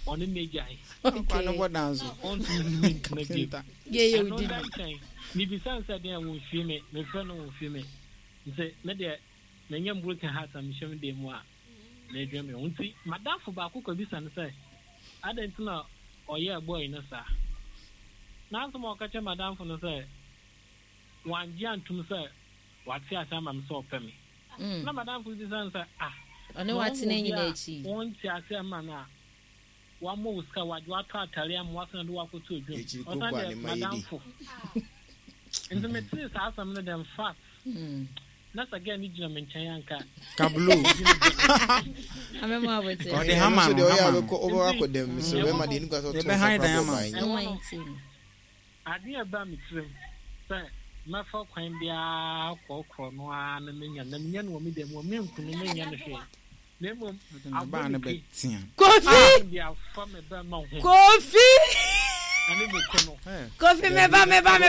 on the major. Okay. On to Yeah, you did. Maybe some said they won't feel me, my friend won't feel me. Say, Media, the young broken heart and showing them what they dream. Won't see, Madame for Baku could be some say. I don't know, or yeah, boy, no, sir. Now, some more catch Madame for the say. One young to say, what's your time I'm so penny. No, Madame for this answer. I know what's in any one say, man. One more scar, what you are telling him, what's not work to do. Madame for. And the materials are some of them fat. That's again, you German Chayanka. Kablu. I remember with it. The hammer, go over with them. So when my didn't go behind the hammer. I dear Bammy trim. Sir, my folk can be a corn, and the men will meet them will milk to the men. I'll ban a bit. Coffee! Coffee! Coffee me ba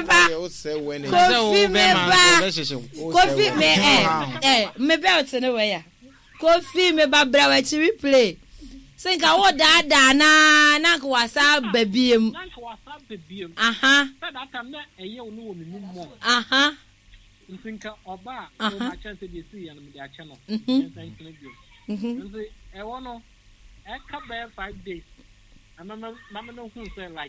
me be out no way ya coffee me ba bra wa chi replay say ka wo da na ko wasa babiem aha that time na eye onu wo me mu aha nsinka oba no ma chance dey see and me dey ache no thank you nsi e wono e ka be 5 days and mama no who say like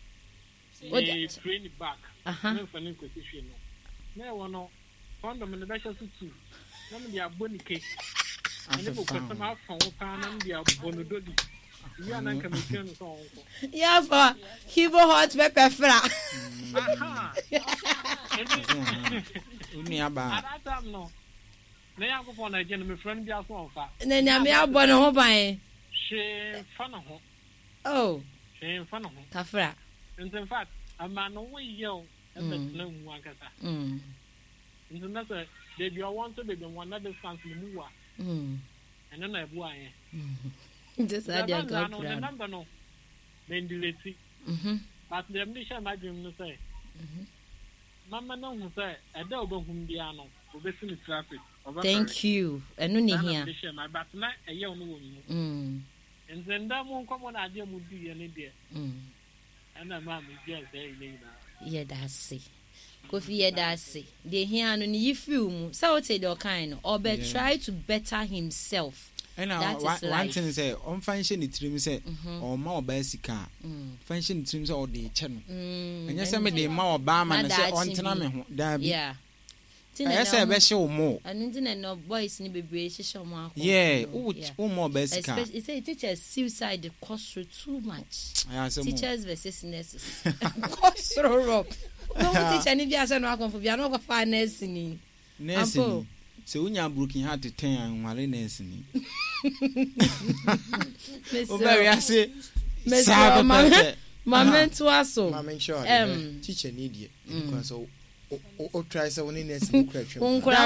train back. No funny question. No one condom in the best of two. Some of the bonny cake. And it will come out from one and the bonododi. You are not coming song. Yeah, for Kibo hot pepper fra. Only about that no. May I go for a gentleman friend? Be a phone. Then I may have born a home. She fun of home. Oh, she fun of home. Kafra. And in fact, a man away yell and the no one can say. That's a baby. I want to be the one that is something more. And then I boy. Just I didn't go to the number no. Then delete it. But the ambition my dream to say. Mamma no who say a dog whom piano will be in traffic. Thank you. And only here. My but not a young woman. And then that won't come on idea would be any dear. And the mamma is just saying, yeah, that's it. Kofi, yeah, that's it. They hear and you feel so say the kind or be try to better himself. And one thing is, on function it trim say, or more basic car. Function trims all the channel. And yes, I made the more barman and say on Taname. Yeah. I say, I show more. And internet no boys in the baby, show more. Yeah, more basic. It's a teacher suicide the cost through too much. Teachers versus nurses. Cost through up. No teacher, any of us are not for Biano for nursing. Nursing. So when you're broken heart to 10 and Marine nursing. Oh, very I say, Mamma to us so. Mamma sure. Teacher need you because so. O try so one in this question.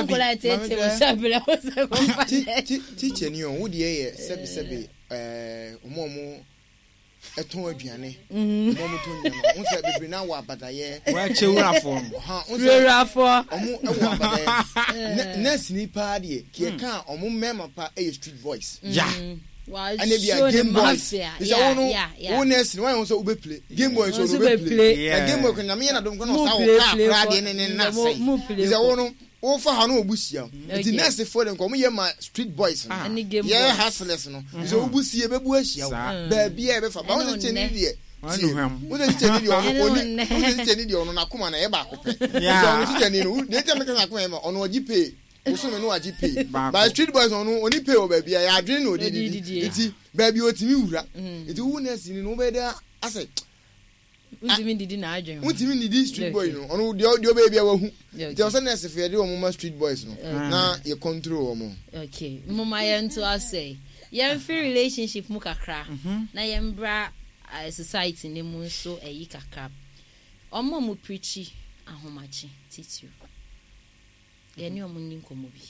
Teacher you wo dey sebi omo eton aduane omo to nya no say bebre na wa abadaye wa chewura for omo e wa abadaye nurse ni pa de ke kan omo mema pa e street voice and if you are Game Boys, is one nurse no one so ube play Game Boys so ube play Game Boy na me na dom kono sa wo ka kra de ne na say is a one o fa ha no obusia the nurse for them come here my street boys yeah hustlers no is obusia bebu ahia ba bia e be fa ba wo te ni de wo te ni de oni te ni de ono na kuma na e ba ko pe so te ni no de te me ka kuma e ma ono oji pay Osume no ajipe by street boys onu oni pay o baby ya adwin no didi iti baby otimi wura iti wu na sini no be da ase utimi didi na adwin utimi didi street boy no onu de baby a wahu iti o se na se fe de o mo street boys no na ye control o mo okay mama ye nto ase ye free relationship mu kakra na ye mbra society ne mu so eyi kakra omo mu preachi ahomachi titio yani omunni nkomo bi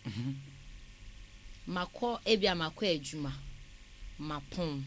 mako ebia mako adwuma mapon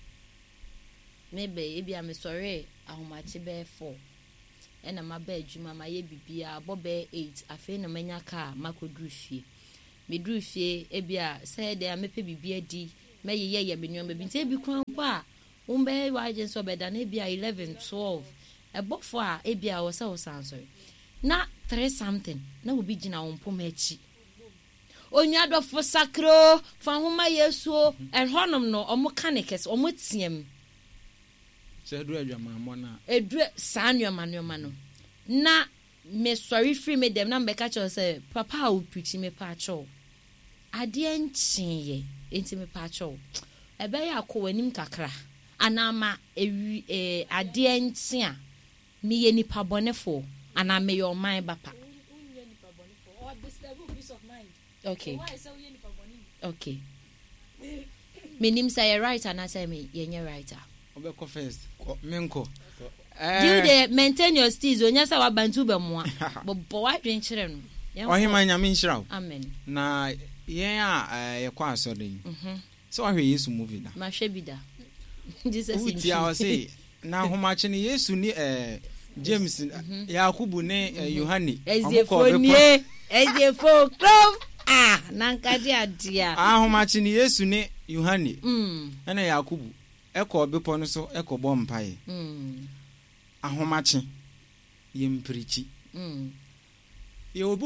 mebe ebia me sore ahomache be 4 ena maba adwuma maye bibia bobe 8 afi na manya ka makodru fie medru fie ebia say de amepe bibia di meye ye me nyo be nti ebi kwan kwa umbe waje so beda na bia 11 12 ebofo a ebia wo se wo sansori na 3 something na obi gina wo mpom achi onya dofo sakro fa homa yesu enhonom no omo kanekes omo tiem se edu adwamammo na edu sanyo manoma no na me sorry free me dem na mbeka cho say papa o preach me pa cho ade enchiye enti me pa cho ebe ya ko anim kakra anama ade enchia me ye nipa bonefo ana me your mind bapa or disturb peace of mind. Okay. Why so ye nipa boni? Okay. Me nim say right and I say me ye writer. Obeko first. Menko. You dey maintain your steez onya sa wabantu be mo a. Bo wa dwen kire no. Ohima nyame nhyira wo. Amen. Na yen a ye kwa asodin. So ahwe Yesu movie da. Ma hwe bi da. Jesus in. Uti a say na homache ne Yesu ni James Yakubu ne Yohane. Ezefo krom. Nankadi adia. Homache ne Yesu ne Yohane. Na Yakubu. Eko bepo no so eko bo mpae. Ahomache yemprichi. Ye obi